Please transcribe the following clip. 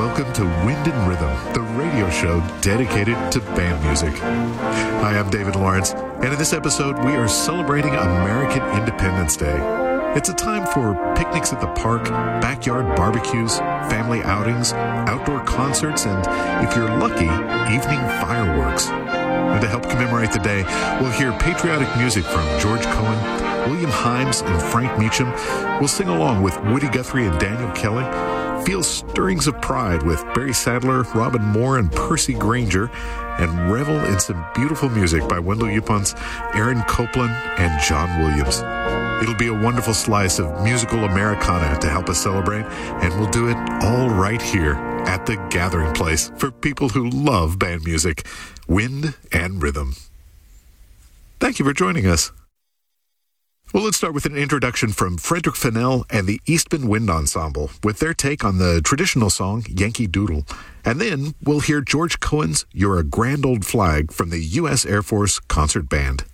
welcome to Wind and Rhythm, the radio show dedicated to band music. Hi, I'm David Lawrence, and in this episode, we are celebrating American Independence Day. It's a time for picnics at the park, backyard barbecues, family outings, outdoor concerts, and, if you're lucky, evening fireworks. And to help commemorate the day, we'll hear patriotic music from George Cohen, William Himes, and Frank Meacham. We'll sing along with Woody Guthrie and Daniel Kelly, feel stirrings of pride with Barry Sadler, Robin Moore, and Percy Granger, and revel in some beautiful music by Wendell Yupon's Aaron Copland and John Williams. It'll be a wonderful slice of musical Americana to help us celebrate, and we'll do it all right here at the gathering place for people who love band music, Wind and Rhythm. Thank you for joining us. Well, let's start with an introduction from Frederick Fennell and the Eastman Wind Ensemble with their take on the traditional song Yankee Doodle. And then we'll hear George Cohen's You're a Grand Old Flag from the U.S. Air Force Concert Band.